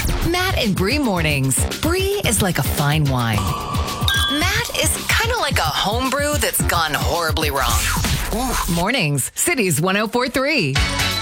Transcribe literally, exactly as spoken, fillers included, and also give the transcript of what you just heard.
Matt and Bree mornings. Bree is like a fine wine. Matt is kind of like a homebrew that's gone horribly wrong. Ooh. Mornings, Cities one oh four three.